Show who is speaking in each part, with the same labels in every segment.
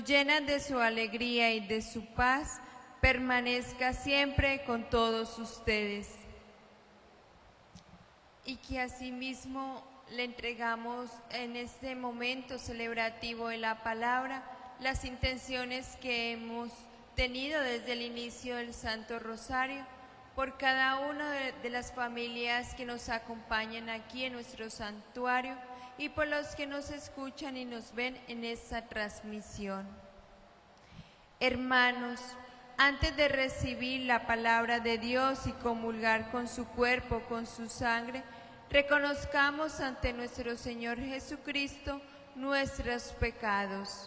Speaker 1: llenan de su alegría y de su paz, permanezca siempre con todos ustedes. Y que asimismo le entregamos en este momento celebrativo de la palabra las intenciones que hemos tenido desde el inicio del Santo Rosario, por cada una de las familias que nos acompañan aquí en nuestro santuario y por los que nos escuchan y nos ven en esta transmisión. Hermanos, antes de recibir la palabra de Dios y comulgar con su cuerpo, con su sangre, reconozcamos ante nuestro Señor Jesucristo nuestros pecados.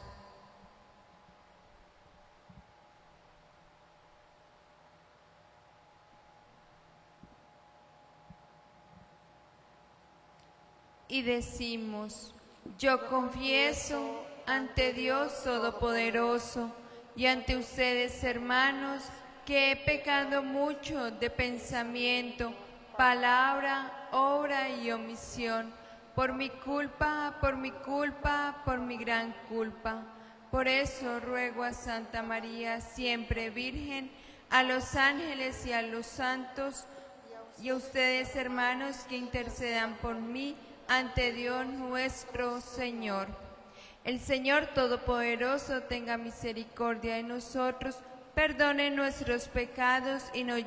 Speaker 1: Y decimos: yo confieso ante Dios Todopoderoso y ante ustedes, hermanos, que he pecado mucho de pensamiento, palabra, obra y omisión, por mi culpa, por mi gran culpa. Por eso ruego a Santa María, siempre Virgen, a los ángeles y a los santos, y a ustedes, hermanos, que intercedan por mí ante Dios nuestro Señor. El Señor Todopoderoso tenga misericordia de nosotros, perdone nuestros pecados y nos